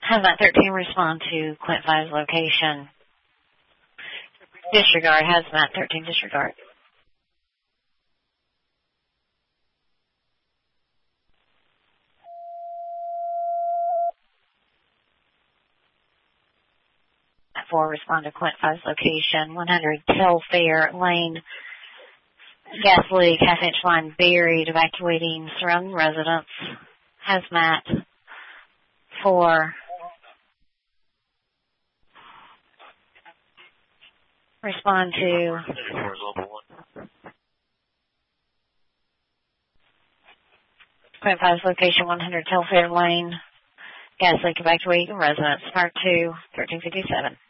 Hazmat 13, respond to Clint 5's location. Disregard, Hazmat 13, disregard. At 4, respond to Clint 5's location. 100 Telfair Lane. Gas leak, half-inch line buried, evacuating surrounding residents. Hazmat 4. Respond to Clint 5's location, 100 Telfair Lane. Gas leak, evacuating residents. Part 2, 1357.